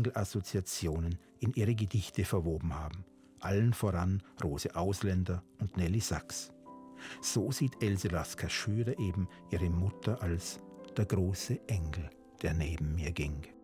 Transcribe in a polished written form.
Engelassoziationen in ihre Gedichte verwoben haben. Allen voran Rose Ausländer und Nelly Sachs. So sieht Else Lasker Schürer eben ihre Mutter als der große Engel, der neben mir ging.